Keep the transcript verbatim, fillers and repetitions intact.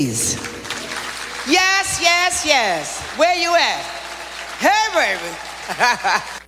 Yes, yes, yes. Where you at? Hey, baby.